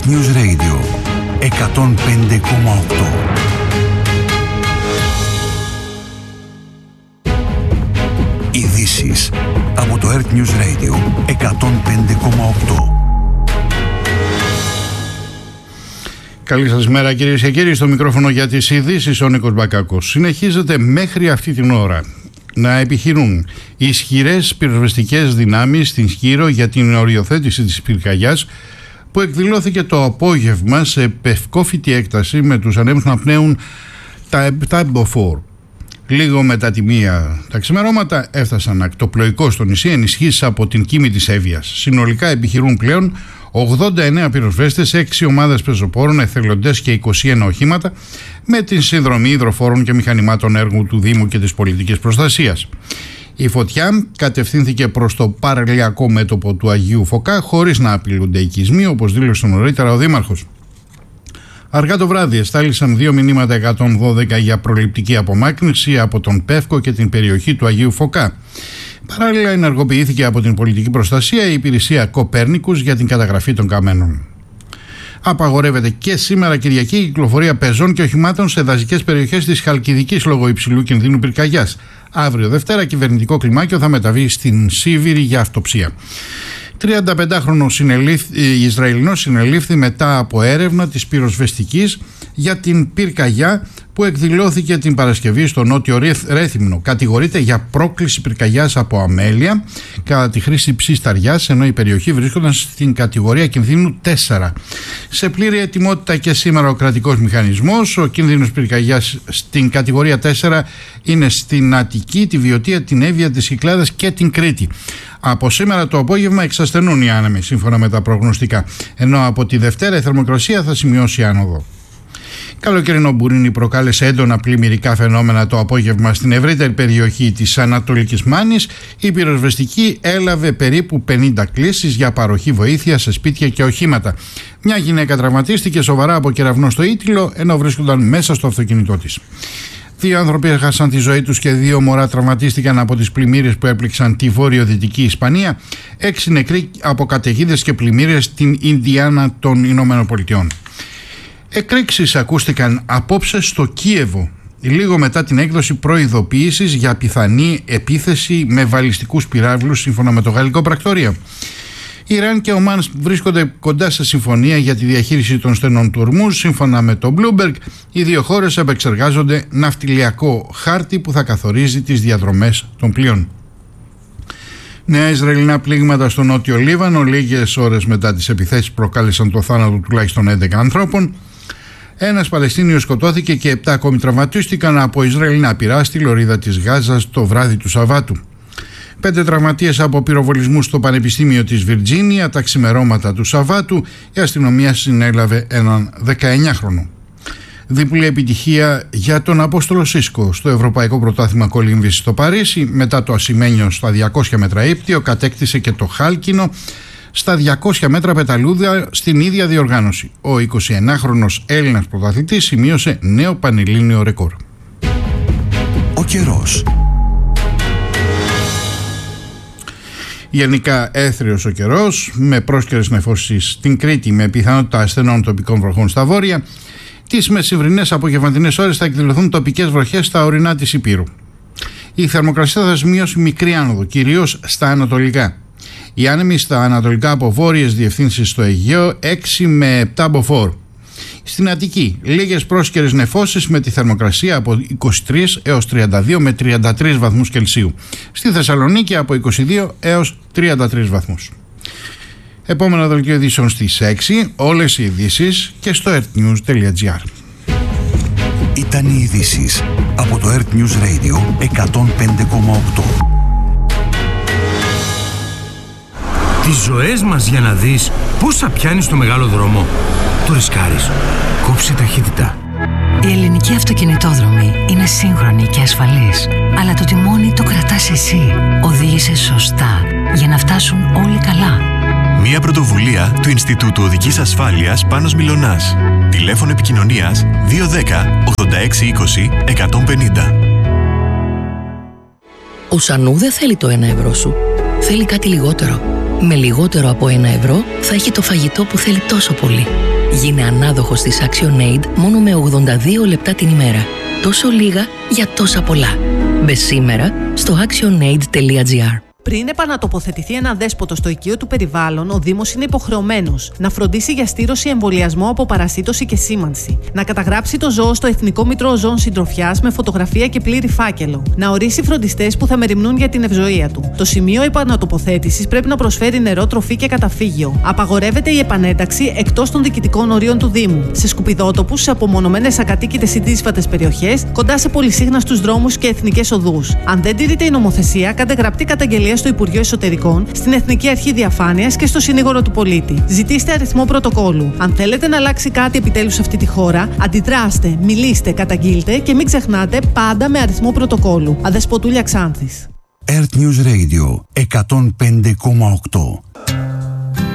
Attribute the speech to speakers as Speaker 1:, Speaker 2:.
Speaker 1: Earth News Radio 105,8. Ειδήσεις από το Earth News Radio 105,8.
Speaker 2: Καλή σας μέρα κυρίες και κύριοι, στο μικρόφωνο για τις ειδήσεις ο Νίκος Μπακάκος. Συνεχίζεται μέχρι αυτή την ώρα να επιχειρούν ισχυρές πυροσβεστικές δυνάμεις στην Σκύρο για την οριοθέτηση της πυρκαγιάς που εκδηλώθηκε το απόγευμα σε πευκόφυτη έκταση με τους ανέμους να πνέουν τα 7 μποφόρ. Λίγο μετά τη 1 τα ξημερώματα έφτασαν ακτοπλοϊκό στο νησί ενισχύσεις από την Κίμη της Εύβοιας. Συνολικά επιχειρούν πλέον 89 πυροσβέστες, 6 ομάδες πεζοπόρων, εθελοντές και 21 οχήματα με την συνδρομή υδροφόρων και μηχανημάτων έργου του Δήμου και της Πολιτικής Προστασίας. Η φωτιά κατευθύνθηκε προς το παραλιακό μέτωπο του Αγίου Φωκά χωρίς να απειλούνται οικισμοί, όπως δήλωσε νωρίτερα ο Δήμαρχος. Αργά το βράδυ εστάλησαν 2 μηνύματα 112 για προληπτική απομάκρυνση από τον Πεύκο και την περιοχή του Αγίου Φωκά. Παράλληλα ενεργοποιήθηκε από την Πολιτική Προστασία η υπηρεσία Κοπέρνικους για την καταγραφή των καμένων. Απαγορεύεται και σήμερα Κυριακή η κυκλοφορία πεζών και οχημάτων σε δασικές περιοχές της Χαλκιδικής λόγω υψηλού κινδύνου πυρκαγιάς. Αύριο Δευτέρα κυβερνητικό κλιμάκιο θα μεταβεί στην Σίβηρη για αυτοψία. 35χρονος Ισραηλινός συνελήφθη μετά από έρευνα της πυροσβεστικής για την πυρκαγιά που εκδηλώθηκε την Παρασκευή στο νότιο Ρέθυμνο. Κατηγορείται για πρόκληση πυρκαγιάς από αμέλεια κατά τη χρήση ψισταριάς, ενώ η περιοχή βρίσκονταν στην κατηγορία κινδύνου 4. Σε πλήρη ετοιμότητα και σήμερα ο κρατικός μηχανισμός. Ο κίνδυνος πυρκαγιάς στην κατηγορία 4 είναι στην Αττική, τη Βιωτία, την Εύβοια, τις Κυκλάδες και την Κρήτη. Από σήμερα το απόγευμα εξασθενούν οι άνεμοι σύμφωνα με τα προγνωστικά, ενώ από τη Δευτέρα η θερμοκρασία θα σημειώσει άνοδο. Καλοκαιρινό μπουρίνι προκάλεσε έντονα πλημμυρικά φαινόμενα το απόγευμα στην ευρύτερη περιοχή της Ανατολικής Μάνης. Η πυροσβεστική έλαβε περίπου 50 κλήσεις για παροχή βοήθεια σε σπίτια και οχήματα. Μια γυναίκα τραυματίστηκε σοβαρά από κεραυνό στο Ήτυλο ενώ βρίσκονταν μέσα στο αυτοκίνητό της. 2 άνθρωποι έχασαν τη ζωή τους και 2 μωρά τραυματίστηκαν από τις πλημμύρες που έπληξαν τη βορειοδυτική Ισπανία. 6 νεκροί από καταιγίδες και πλημμύρες στην Ινδιάνα των Ηνωμένων Πολιτειών. Εκρήξεις ακούστηκαν απόψε στο Κίεβο, λίγο μετά την έκδοση προειδοποίησης για πιθανή επίθεση με βαλιστικούς πυράβλους σύμφωνα με το γαλλικό πρακτορείο. Ιράν και Ομάν βρίσκονται κοντά σε συμφωνία για τη διαχείριση των στενών του Ορμούζ. Σύμφωνα με το Bloomberg, οι 2 χώρες επεξεργάζονται ναυτιλιακό χάρτη που θα καθορίζει τις διαδρομές των πλοίων. Νέα Ισραηλινά πλήγματα στο νότιο Λίβανο, λίγες ώρες μετά τις επιθέσεις προκάλεσαν το θάνατο τουλάχιστον 11 ανθρώπων. Ένας Παλαιστίνιος σκοτώθηκε και 7 ακόμη τραυματίστηκαν από Ισραηλινά πυρά στη λωρίδα της Γάζας το βράδυ του Σαββάτου. 5 τραυματίες από πυροβολισμούς στο Πανεπιστήμιο της Βιρτζίνια τα ξημερώματα του Σαββάτου. Η αστυνομία συνέλαβε έναν 19χρονο. Διπλή επιτυχία για τον Απόστολο Σίσκο στο Ευρωπαϊκό Πρωτάθλημα Κολύμβησης στο Παρίσι. Μετά το ασημένιο στα 200 μέτρα ύπτιο κατέκτησε και το χάλκινο στα 200 μέτρα πεταλούδα στην ίδια διοργάνωση. Ο 29χρονος Έλληνας πρωταθλητής σημείωσε νέο πανελλήνιο ρεκόρ.
Speaker 1: Ο καιρός.
Speaker 2: Γενικά έθριος ο καιρός με πρόσκαιρες νεφώσεις στην Κρήτη με πιθανότητα ασθενών τοπικών βροχών στα βόρεια. Τις μεσημβρινές απογευματινές ώρες θα εκδηλωθούν τοπικές βροχές στα ορεινά της Υπήρου. Η θερμοκρασία θα σημειώσει μικρή άνοδο, κυρίως στα ανατολικά. Οι άνεμοι στα ανατολικά από βόρειες διευθύνσεις στο Αιγαίο 6 με 7 μποφόρ. Στην Αττική, λίγες πρόσκαιρες νεφώσεις με τη θερμοκρασία από 23 έως 32 με 33 βαθμούς Κελσίου. Στη Θεσσαλονίκη από 22 έως 33 βαθμούς. Επόμενο δελτίο ειδήσεων στις 6, όλες οι ειδήσεις και στο earthnews.gr.
Speaker 1: Ήταν οι ειδήσεις από το Earth News Radio 105,8.
Speaker 3: Τις ζωές μας για να δεις πόσα πιάνεις στο μεγάλο δρόμο. Το ρισκάρεις. Κόψε ταχύτητα.
Speaker 4: Η ελληνική αυτοκινητόδρομη είναι σύγχρονη και ασφαλής, αλλά το τιμόνι το κρατάς εσύ. Οδήγησε σωστά για να φτάσουν όλοι καλά.
Speaker 5: Μια πρωτοβουλία του Ινστιτούτου Οδικής Ασφάλειας Πάνος Μιλωνάς. Τηλέφωνο επικοινωνίας 210 86 20 150.
Speaker 6: Ο Σανού δεν θέλει το 1 ευρώ σου. Θέλει κάτι λιγότερο.
Speaker 4: Με λιγότερο από 1 ευρώ θα έχει το φαγητό που θέλει τόσο πολύ. Γίνε ανάδοχος της ActionAid μόνο με 82 λεπτά την ημέρα. Τόσο λίγα για τόσα πολλά. Μπε σήμερα στο actionaid.gr.
Speaker 6: Πριν επανατοποθετηθεί ένα δέσποτο στο οικείο του περιβάλλον, ο Δήμος είναι υποχρεωμένος να φροντίσει για στήρωση, εμβολιασμό από παρασίτωση και σήμανση, να καταγράψει το ζώο στο Εθνικό Μητρό Ζώων Συντροφιάς με φωτογραφία και πλήρη φάκελο, να ορίσει φροντιστές που θα μεριμνούν για την ευζοία του. Το σημείο επανατοποθέτησης πρέπει να προσφέρει νερό, τροφή και καταφύγιο. Απαγορεύεται η επανένταξη εκτός των διοικητικών ορίων του Δήμου, σε σκουπιδότοπους, σε απομονωμένες ακατοίκητες ή δύσβατες περιοχές, κοντά σε πολυσύχναστους δρόμους και εθνικές οδούς. Αν δεν τηρείται η νομοθεσία, κάντε γραπτή καταγγελία στο Υπουργείο Εσωτερικών, στην Εθνική Αρχή Διαφάνειας και στο Συνήγορο του Πολίτη. Ζητήστε αριθμό πρωτοκόλου. Αν θέλετε να αλλάξει κάτι επιτέλους σε αυτή τη χώρα, αντιδράστε, μιλήστε, καταγγείλτε και μην ξεχνάτε πάντα με αριθμό πρωτοκόλου. Αδεσποτούλια Ξάνθης.
Speaker 1: Earth News Radio 105,8.